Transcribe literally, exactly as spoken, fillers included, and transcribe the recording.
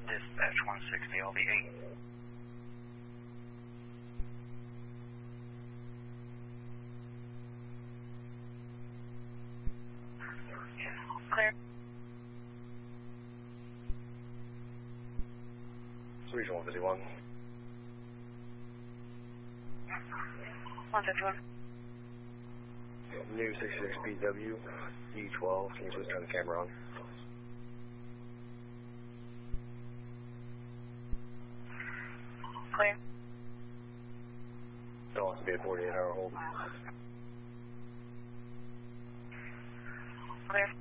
Dispatch one sixty L V eight. Clear. Regional fifty-one. one fifty-one. New sixty-six B W, E twelve, can you please turn the camera on? Clear. It'll also be a forty-eight hour hold. Clear.